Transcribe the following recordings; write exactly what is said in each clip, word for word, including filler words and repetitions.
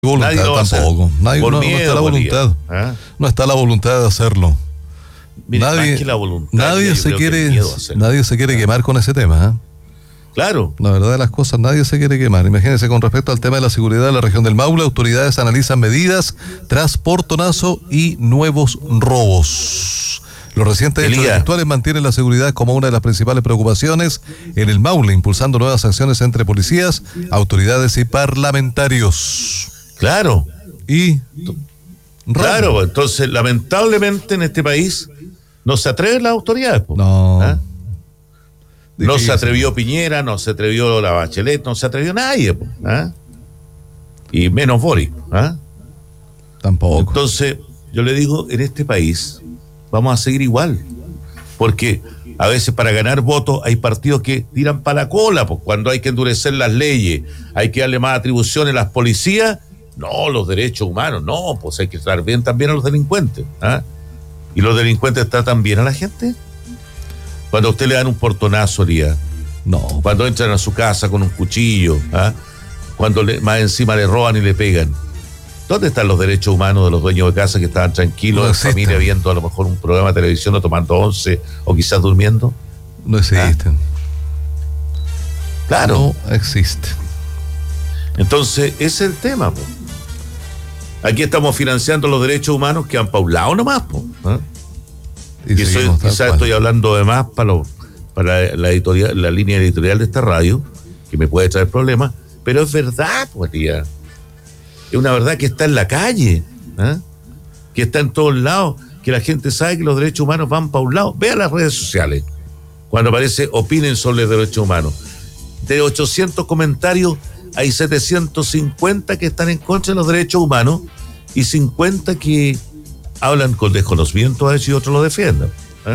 voluntad Nadie lo va tampoco. a hacer. Nadie, Por no, miedo, no está la voluntad. ¿Ah? No está la voluntad de hacerlo. Mire, nadie más que la voluntad, nadie yo se creo que el quiere miedo a hacerlo. nadie se quiere quemar con ese tema, ¿eh? Claro. La verdad de las cosas, nadie se quiere quemar. Imagínense, con respecto al tema de la seguridad de la región del Maule, autoridades analizan medidas tras portonazo y nuevos robos. Los recientes hechos Elías. delictuales mantienen la seguridad como una de las principales preocupaciones en el Maule, impulsando nuevas acciones entre policías, autoridades y parlamentarios. Claro. Y Claro, entonces lamentablemente en este país no se atreven las autoridades. Po. No. ¿Ah? No Difícil. se atrevió Piñera, no se atrevió la Bachelet, no se atrevió nadie. Po. ¿Ah? Y menos Boric. ¿Ah? Tampoco. Entonces, yo le digo, en este país vamos a seguir igual. Porque a veces para ganar votos hay partidos que tiran para la cola, pues cuando hay que endurecer las leyes, hay que darle más atribuciones a las policías. No, los derechos humanos, no, pues hay que tratar bien también a los delincuentes. ¿Ah? ¿Y los delincuentes tratan bien a la gente? Cuando a usted le dan un portonazo, Lía, No. cuando entran a su casa con un cuchillo, ¿ah? Cuando le, más encima le roban y le pegan. ¿Dónde están los derechos humanos de los dueños de casa que estaban tranquilos No en existen. familia viendo a lo mejor un programa de televisión o tomando once o quizás durmiendo? No existen. Claro. No existe. Entonces, ese es el tema, po. Aquí estamos financiando los derechos humanos que han paulado nomás, po. ¿Ah? Y Y soy- seguimos tal quizás cual. estoy hablando de más para, lo, para la, editorial, la línea editorial de esta radio, que me puede traer problemas, pero es verdad, pues, tía. Es una verdad que está en la calle, ¿ah? Que está en todos lados, que la gente sabe que los derechos humanos van para un lado. Vea las redes sociales, cuando aparece opinen sobre derechos humanos. De ochocientos comentarios, hay setecientos cincuenta que están en contra de los derechos humanos y cincuenta que hablan con desconocimiento a eso y otros lo defiendan. ¿Eh?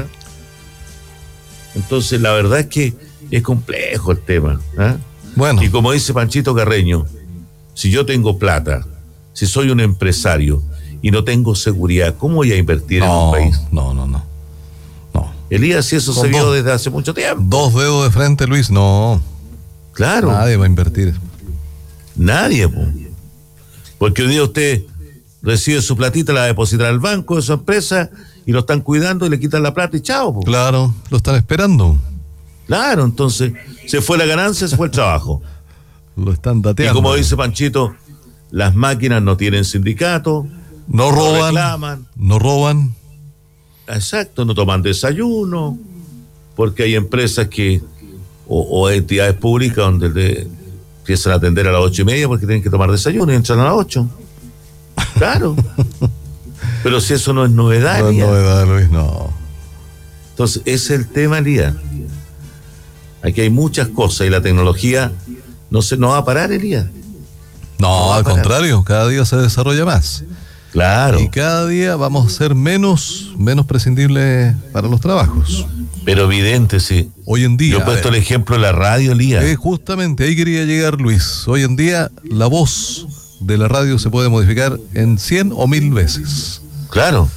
Entonces, la verdad es que es complejo el tema. ¿Eh? Bueno, Y como dice Panchito Carreño, si yo tengo plata, si soy un empresario y no tengo seguridad, ¿cómo voy a invertir en no, un país? no, no, no. No. Elías, si eso Con se vio dos- desde hace mucho tiempo. Dos dedos de frente, Luis, no. Claro. Nadie va a invertir. Nadie, po. Porque hoy día usted recibe su platita, la deposita al banco de su empresa y lo están cuidando y le quitan la plata y chao, po. Claro, lo están esperando. Claro, entonces se fue la ganancia, se fue el trabajo. Lo están Y dateando. como dice Panchito, las máquinas no tienen sindicato, no roban. reclaman. No roban. Exacto, no toman desayuno, porque hay empresas que, o, o entidades públicas donde le empiezan a atender a las ocho y media porque tienen que tomar desayuno y entran a las ocho. Claro. Pero si eso no es novedad, No es Elías. novedad, Luis, no. Entonces, ese es el tema, Elías. Aquí hay muchas cosas y la tecnología no se no va a parar, Elías. No, No va a al parar. contrario, cada día se desarrolla más. Claro. Y cada día vamos a ser menos, menos prescindibles para los trabajos. Pero evidente, sí. Hoy en día. Yo he a puesto ver, el ejemplo de la radio, Elías. eh, justamente ahí quería llegar, Luis. Hoy en día la voz de la radio se puede modificar en cien o mil veces. Claro,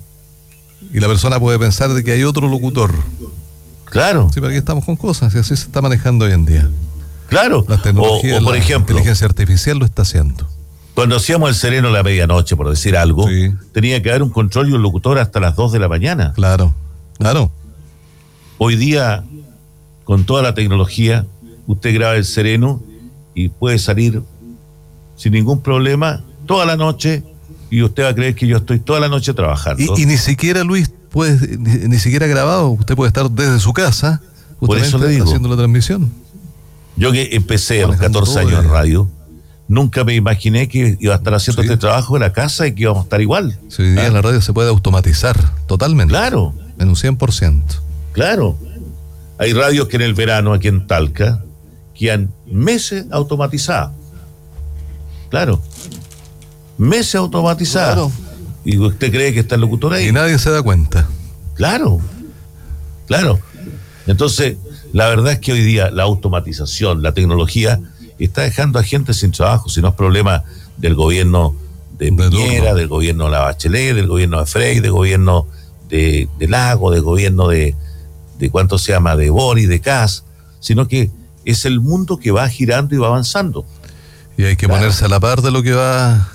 Y la persona puede pensar de que hay otro locutor. claro, Sí, ¿para qué estamos con cosas? Y así se está manejando hoy en día. claro. Las O, tecnologías, o, por la ejemplo, inteligencia artificial lo está haciendo. cuando hacíamos el sereno a la medianoche, por decir algo, Sí. tenía que haber un control y un locutor hasta las dos de la mañana. Claro, claro. Hoy día, con toda la tecnología, usted graba el sereno y puede salir sin ningún problema toda la noche y usted va a creer que yo estoy toda la noche trabajando. Y, y ni siquiera, Luis, puede, ni, ni siquiera grabado. Usted puede estar desde su casa, Por eso justamente le digo. haciendo la transmisión. Yo que empecé a los Manejando catorce todo, años en eh. radio, nunca me imaginé que iba a estar haciendo Sí. este trabajo en la casa y que íbamos a estar igual. Si hoy día Ah. la radio se puede automatizar totalmente. Claro, En un cien por ciento. claro. Hay radios que en el verano aquí en Talca quedan meses automatizadas. Claro. Meses automatizadas. Claro. Y usted cree que está el locutor ahí. Y nadie se da cuenta. Claro, claro. Entonces, la verdad es que hoy día la automatización, la tecnología, está dejando a gente sin trabajo, si no es problema del gobierno de De Piñera, turno. del gobierno de la Bachelet, del gobierno de Frey, del gobierno de, de Lago, del gobierno de, de ¿cuánto se llama?, de Boris, de Kass, sino que es el mundo que va girando y va avanzando. Y hay que Claro. ponerse a la par de lo que va